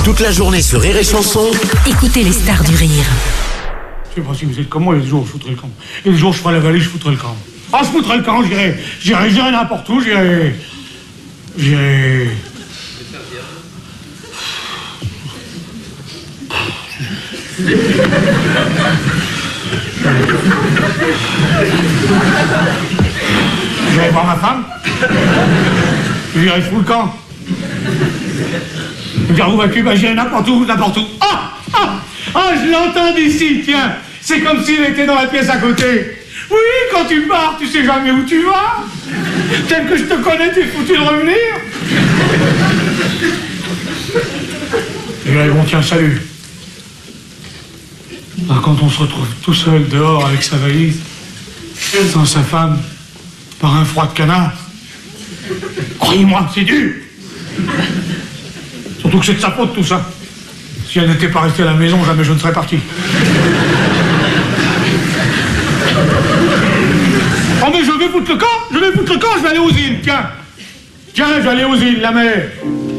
Toute la journée sur Rire et Chanson. Écoutez les stars du rire. Je sais pas si vous êtes comme moi, il y a des jours je foutrais le camp. Il y a des jours je ferai la vallée, je foutrais le camp. Ah, je foutrais le camp, j'irai n'importe où, j'irai... J'irai voir ma femme. J'irai foutre le camp. Dire où vas-tu? Bah j'irai n'importe où, n'importe où. Je l'entends d'ici, tiens. C'est comme s'il était dans la pièce à côté. Oui, quand tu pars, tu sais jamais où tu vas. Tel que je te connais, t'es foutu de revenir. Et bon, tiens, salut. Alors, quand on se retrouve tout seul dehors avec sa valise, sans sa femme, par un froid de canard, croyez-moi, c'est dur. Surtout que c'est de sa faute tout ça. Si elle n'était pas restée à la maison, jamais je ne serais parti. Oh mais je vais foutre le camp, je vais aller aux îles, tiens. Tiens, je vais aller aux îles, la mer.